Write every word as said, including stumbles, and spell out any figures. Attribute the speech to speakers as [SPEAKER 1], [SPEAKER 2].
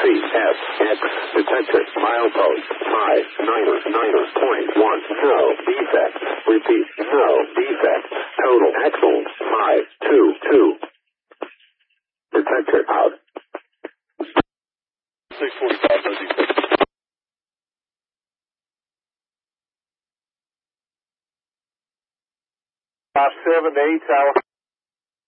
[SPEAKER 1] F, X, detector, milepost, five, niner, niner, point one, no, defect, repeat, no, defect, total, axles, five, two, two, detector, out.
[SPEAKER 2] six forty-five, no defect.
[SPEAKER 3] five seven to eight tower.